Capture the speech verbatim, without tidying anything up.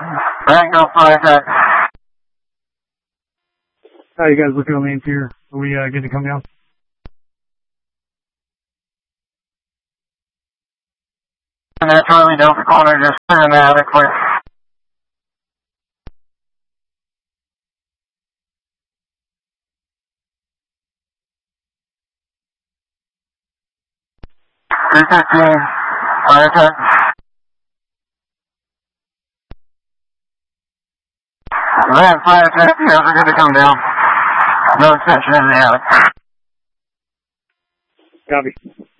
Tango fire attack. How you guys looking on the interior? Are we uh, good to come down? And that's Charlie Delta corner, just clearing the attic clear. three fifteen, fire attack. Van fire attack, you guys are good to come down. No extension in the attic. Copy.